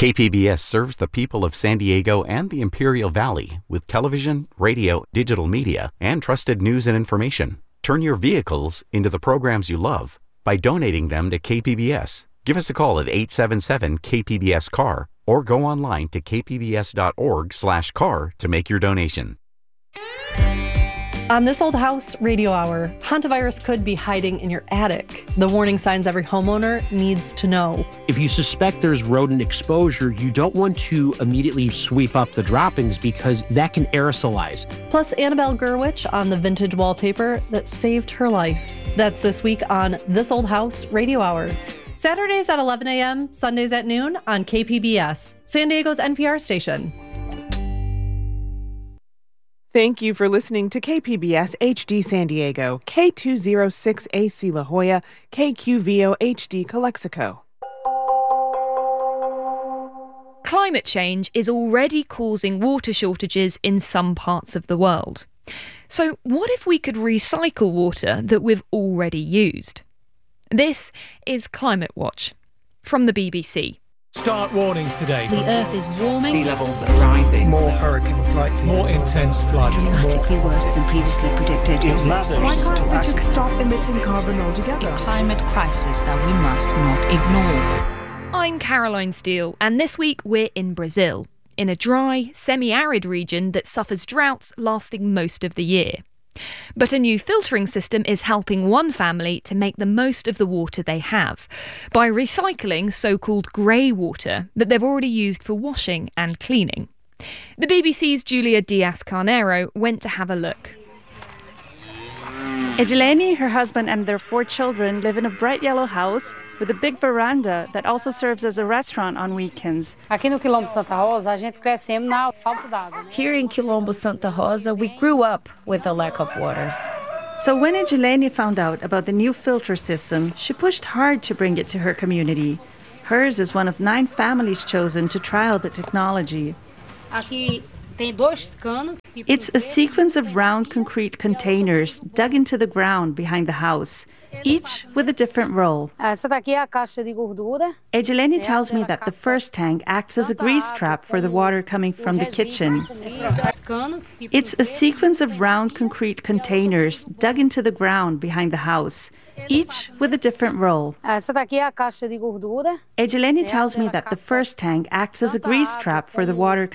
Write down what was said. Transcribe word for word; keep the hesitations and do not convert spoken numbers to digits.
K P B S serves the people of San Diego and the Imperial Valley with television, radio, digital media, and trusted news and information. Turn your vehicles into the programs you love by donating them to K P B S. Give us a call at eight seven seven K P B S C A R or go online to k p b s dot org slash car to make your donation. On This Old House Radio Hour, hantavirus could be hiding in your attic. The warning signs every homeowner needs to know. If you suspect there's rodent exposure, you don't want to immediately sweep up the droppings because that can aerosolize. Plus, Annabelle Gurwitch on the vintage wallpaper that saved her life. That's this week on This Old House Radio Hour. Saturdays at eleven a.m., Sundays at noon on K P B S, San Diego's N P R station. Thank you for listening to K P B S H D San Diego, K two oh six A C La Jolla, K Q V O H D Calexico. Climate change is already causing water shortages in some parts of the world. So what if we could recycle water that we've already used? This is Climate Watch from the B B C. Start warnings today. The Earth is warming. Sea levels are rising. More hurricanes likely. More intense floods. Dramatically worse than previously predicted. Why can't we just stop emitting carbon altogether? A climate crisis that we must not ignore. I'm Caroline Steele, and this week we're in Brazil, in a dry, semi-arid region that suffers droughts lasting most of the year. But a new filtering system is helping one family to make the most of the water they have by recycling so-called grey water that they've already used for washing and cleaning. The B B C's Julia Diaz-Carneiro went to have a look. Edilene, her husband and their four children live in a bright yellow house with a big veranda that also serves as a restaurant on weekends. Aqui no Quilombo Santa Rosa, a gente crescemos na falta d'água. Here in Quilombo Santa Rosa, we grew up with the lack of water. So when Edilene found out about the new filter system, she pushed hard to bring it to her community. Hers is one of nine families chosen to trial the technology. Aqui tem dois canos. It's a sequence of round concrete containers dug into the ground behind the house, each with a different role. Essa daqui é a caixa de gordura. Edilene tells me that the first tank acts as a grease trap for the water coming from the kitchen. It's a sequence of round concrete containers dug into the ground behind the house, each with a different role. Essa daqui é a caixa de gordura. Edilene tells me that the first tank acts as a grease trap for the water